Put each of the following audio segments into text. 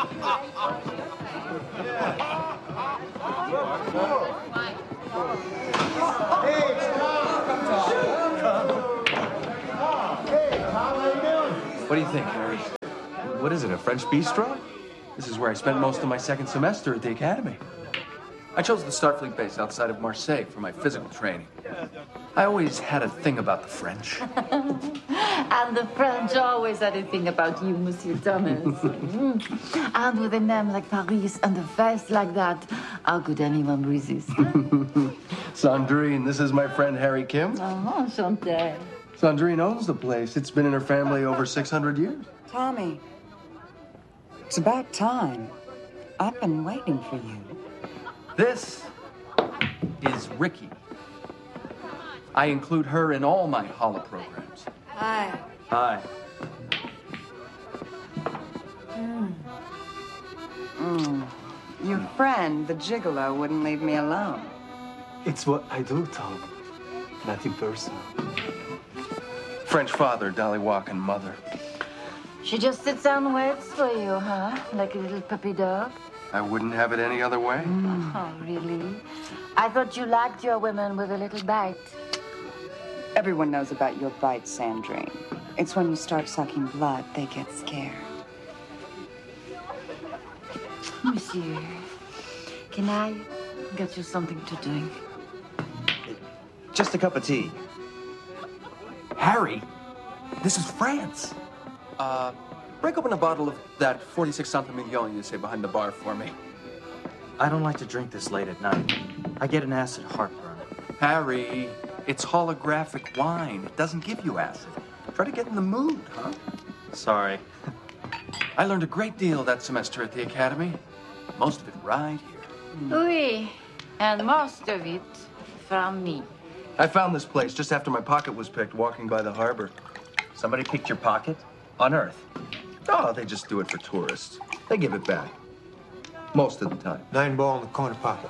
What do you think, Harry? What is it, a French bistro? This is where I spent most of my second semester at the academy. I chose the Starfleet base outside of Marseille for my physical training. I always had a thing about the French. And the French always had a thing about you, Monsieur Thomas. And with a name like Paris and a face like that, how could anyone resist? Sandrine, this is my friend Harry Kim. Oh, enchanté. Sandrine owns the place. It's been in her family over 600 years. Tommy, it's about time. I've been waiting for you. This is Ricky. I include her in all my holo programs. Hi. Hi. Your friend, the gigolo, wouldn't leave me alone. It's what I do, Tom. Nothing personal. French father, Dolly Walken mother. She just sits down and waits for you, huh? Like a little puppy dog? I wouldn't have it any other way. Oh, really? I thought you liked your women with a little bite. Everyone knows about your bite, Sandrine. It's when you start sucking blood, they get scared. Monsieur, can I get you something to drink? Just a cup of tea. Harry, this is France. Break open a bottle of that 46 Saint-Emilion you say behind the bar for me. I don't like to drink this late at night. I get an acid heartburn. Harry, it's holographic wine. It doesn't give you acid. Try to get in the mood, huh? Sorry. I learned a great deal that semester at the academy. Most of it right here. Oui, and most of it from me. I found this place just after my pocket was picked walking by the harbor. Somebody picked your pocket? On Earth? Oh, they just do it for tourists. They give it back. Most of the time. 9 ball in the corner pocket.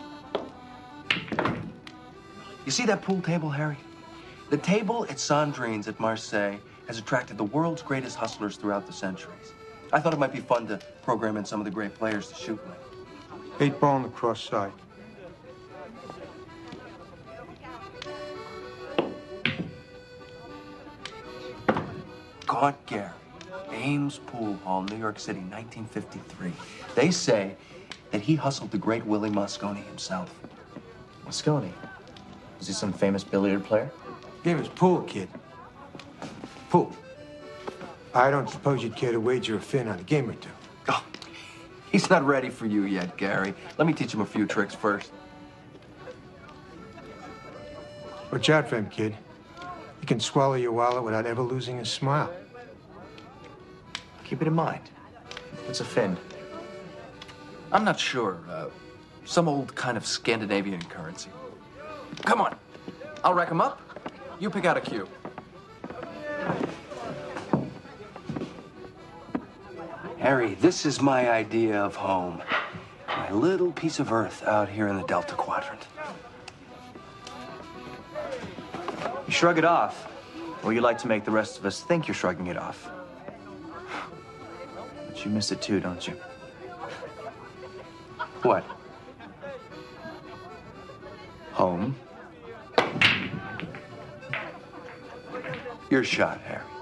You see that pool table, Harry? The table at Sandrine's at Marseille has attracted the world's greatest hustlers throughout the centuries. I thought it might be fun to program in some of the great players to shoot with. 8 ball on the cross side. Gaunt Gary, Ames Pool Hall, New York City, 1953. They say that he hustled the great Willie Mosconi himself. Mosconi? Was he some famous billiard player? Game is pool, kid. Pool. I don't suppose you'd care to wager a fin on a game or two. Oh, he's not ready for you yet, Gary. Let me teach him a few tricks first. Watch out for him, kid. He can swallow your wallet without ever losing a smile. Keep it in mind. It's a fin. I'm not sure. Some old kind of Scandinavian currency. Come on. I'll rack them up. You pick out a cue. Harry, this is my idea of home. My little piece of earth out here in the Delta Quadrant. You shrug it off, or you like to make the rest of us think you're shrugging it off. But you miss it too, don't you? What? Home? Your shot, Harry.